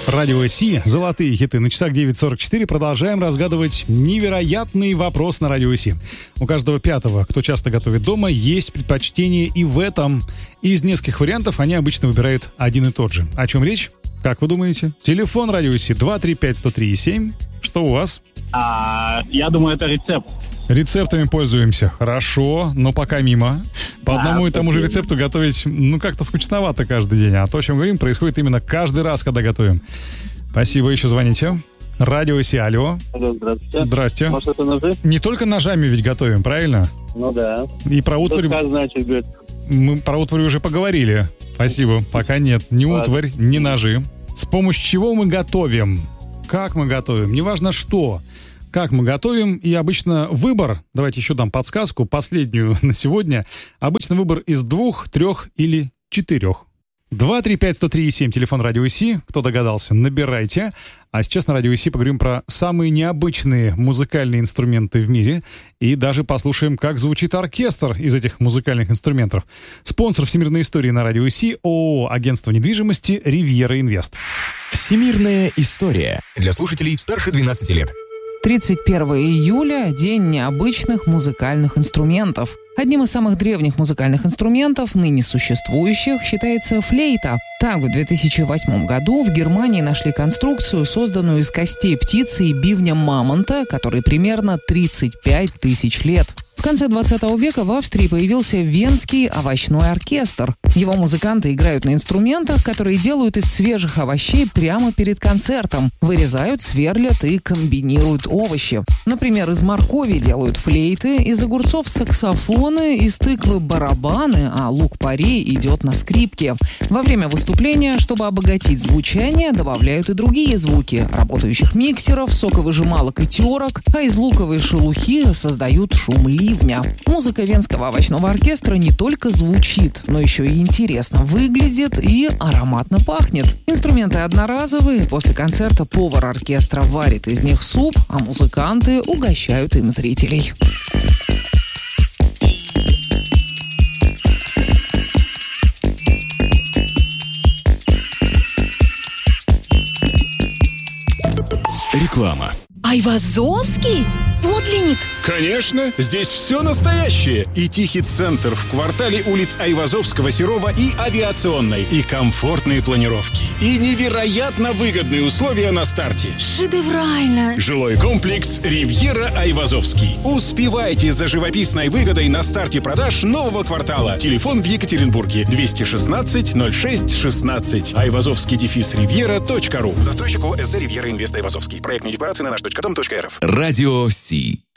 Радио Си, золотые хиты. На часах 9:44 продолжаем разгадывать невероятный вопрос на Радио Си. У каждого пятого, кто часто готовит дома, есть предпочтение и в этом. Из нескольких вариантов они обычно выбирают один и тот же. О чем речь? Как вы думаете? Телефон Радио Си 235-103-7. Что у вас? Я думаю, это рецепт. Рецептами пользуемся. Хорошо, но пока мимо. По одному и тому же рецепту готовить, как-то скучновато каждый день. А то, о чем говорим, происходит именно каждый раз, когда готовим. Спасибо, еще звоните. Радио Си, алло. Алло, здравствуйте. Здрасте. Может, это ножи? Не только ножами ведь готовим, правильно? Ну да. И про утварь... Мы про утварь уже поговорили. Спасибо. Пока нет. Ни утварь, ни ножи. С помощью чего мы готовим? Как мы готовим? Неважно что. Как мы готовим, и обычно выбор, давайте еще дам подсказку, последнюю на сегодня, обычно выбор из 2, 3 или 4. 235-103-7, телефон Радио Си, кто догадался, набирайте. А сейчас на Радио Си поговорим про самые необычные музыкальные инструменты в мире и даже послушаем, как звучит оркестр из этих музыкальных инструментов. Спонсор всемирной истории на Радио Си — ООО «Агентство недвижимости Ривьера Инвест». Всемирная история для слушателей старше 12 лет. 31 июля – День необычных музыкальных инструментов. Одним из самых древних музыкальных инструментов, ныне существующих, считается флейта. Так, в 2008 году в Германии нашли конструкцию, созданную из костей птицы и бивня мамонта, который примерно 35 тысяч лет. В конце 20 века в Австрии появился Венский овощной оркестр. Его музыканты играют на инструментах, которые делают из свежих овощей прямо перед концертом. Вырезают, сверлят и комбинируют овощи. Например, из моркови делают флейты, из огурцов саксофоны, из тыквы барабаны, а лук-порей идет на скрипке. Во время выступления, чтобы обогатить звучание, добавляют и другие звуки – работающих миксеров, соковыжималок и терок, а из луковой шелухи создают шум ливня. Музыка Венского овощного оркестра не только звучит, но еще и интересно выглядит и ароматно пахнет. Инструменты одноразовые, после концерта повар оркестра варит из них суп, а музыканты угощают им зрителей. Реклама. Айвазовский? Подлинник? Конечно, здесь все настоящее. И тихий центр в квартале улиц Айвазовского, Серова и Авиационной. И комфортные планировки. И невероятно выгодные условия на старте. Шедеврально. Жилой комплекс «Ривьера Айвазовский». Успевайте за живописной выгодой на старте продаж нового квартала. Телефон в Екатеринбурге 216-06-16. Айвазовский-ривьера.ру. Застройщик ОСЗ «Ривьера Инвест Айвазовский». Проектные декларации на наш.дом.рф. Радио Си.